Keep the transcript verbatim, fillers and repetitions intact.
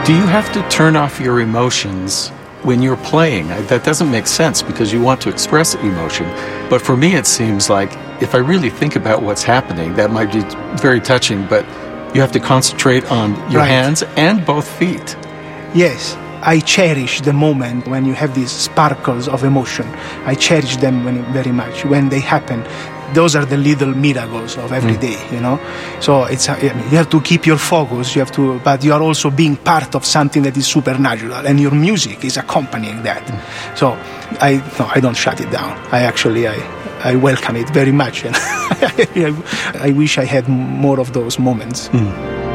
Do you have to turn off your emotions when you're playing? That doesn't make sense because you want to express emotion. But for me, it seems like if I really think about what's happening, that might be very touching, but you have to concentrate on your Right. hands and both feet. Yes, I cherish the moment when you have these sparkles of emotion. I cherish them when, very much when they happen. Those are the little miracles of every day, you know. So it's I mean, you have to keep your focus. You have to, but you are also being part of something that is supernatural, and your music is accompanying that. So I no, I don't shut it down. I actually I, I welcome it very much, and I, I wish I had more of those moments. Mm.